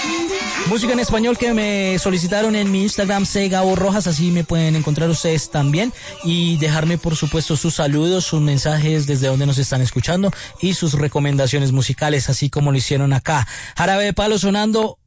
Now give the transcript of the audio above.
Música en español que me solicitaron en mi Instagram, Gabo Rojas, así me pueden encontrar ustedes también y dejarme por supuesto sus saludos, sus mensajes desde donde nos están escuchando y sus recomendaciones musicales, así como lo hicieron acá. Jarabe de Palo sonando